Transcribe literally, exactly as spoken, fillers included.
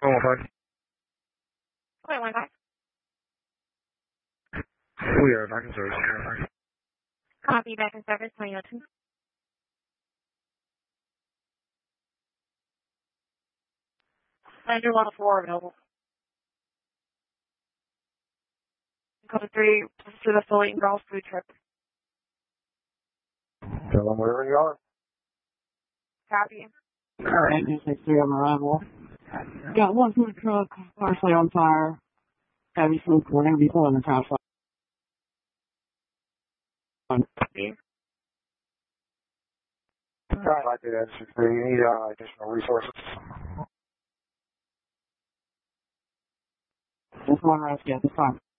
One more time. Wait, one back. We are back in service. Caroline. Copy, back in service, twenty oh two. Landry one oh four available. Code three to the Fully Girls food trip. Tell them wherever you are. Copy. Alright, this is three on arrival. Got one food truck partially on fire. Heavy smoke, we're going to be pulling the top on. Copy. I'd like to add six three. You need uh, additional resources. Just one rescue at this time.